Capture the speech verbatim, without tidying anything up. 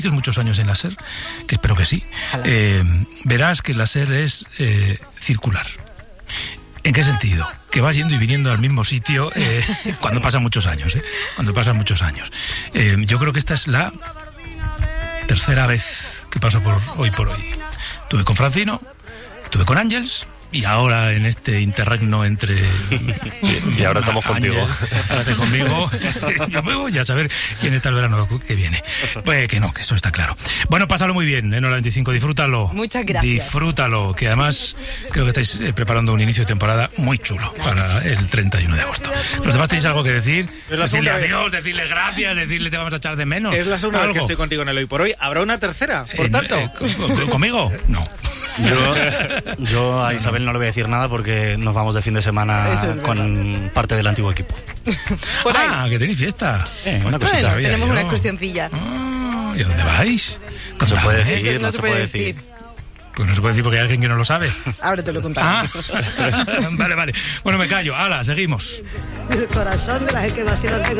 muchos años en la SER, que espero que sí, eh, verás que la SER es eh, circular. ¿En qué sentido? Que vas yendo y viniendo al mismo sitio eh, cuando pasan muchos años, eh, cuando pasan muchos años. Eh, yo creo que esta es la tercera vez que paso por hoy por hoy. Estuve con Francino, estuve con Ángels, y ahora en este interregno entre... Y ahora estamos Ángel, contigo. Ahora estoy conmigo. Yo me voy a saber quién está el verano que viene. Pues que no, que eso está claro. Bueno, pásalo muy bien en Hora veinticinco, disfrútalo. Muchas gracias. Disfrútalo, que además creo que estáis eh, preparando un inicio de temporada muy chulo para el treinta y uno de agosto. ¿Los demás tenéis algo que decir? Decirle adiós, decirle gracias, decirle te vamos a echar de menos. Es la segunda ¿Algo? vez que estoy contigo en el Hoy por Hoy. ¿Habrá una tercera, por Eh, tanto? eh, ¿Conmigo? No. Yo, yo a Isabel no le voy a decir nada porque nos vamos de fin de semana Eso es con parte del antiguo equipo. Por ahí. Ah, que tenéis fiesta. Eh, una Bueno, cosita había tenemos yo. una excursioncilla. Ah, ¿y a dónde vais? No se puede Contadme. decir, Eso no se puede decir. Pues no se puede decir porque hay alguien que no lo sabe. Ahora te lo contamos. Ah, vale, vale. Bueno, me callo. Hala, seguimos. El corazón de la gente que va a ser